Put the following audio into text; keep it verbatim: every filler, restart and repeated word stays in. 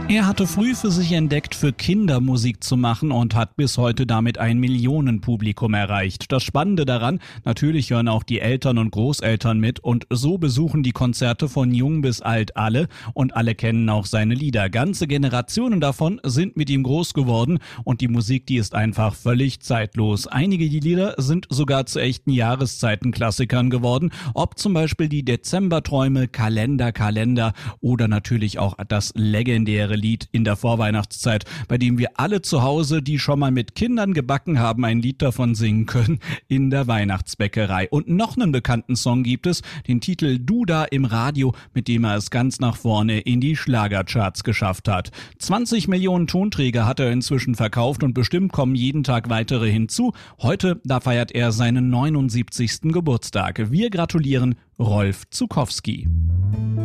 Er hatte früh für sich entdeckt, für Kinder Musik zu machen und hat bis heute damit ein Millionenpublikum erreicht. Das Spannende daran, natürlich hören auch die Eltern und Großeltern mit und so besuchen die Konzerte von jung bis alt alle und alle kennen auch seine Lieder. Ganze Generationen davon sind mit ihm groß geworden und die Musik, die ist einfach völlig zeitlos. Einige Lieder sind sogar zu echten Jahreszeitenklassikern geworden, ob zum Beispiel die Dezemberträume, Kalender, Kalender oder natürlich auch das legendäre Lied in der Vorweihnachtszeit, bei dem wir alle zu Hause, die schon mal mit Kindern gebacken haben, ein Lied davon singen können, in der Weihnachtsbäckerei. Und noch einen bekannten Song gibt es, den Titel Du da im Radio, mit dem er es ganz nach vorne in die Schlagercharts geschafft hat. zwanzig Millionen Tonträger hat er inzwischen verkauft und bestimmt kommen jeden Tag weitere hinzu. Heute, da feiert er seinen neunundsiebzigsten Geburtstag. Wir gratulieren Rolf Zuckowski.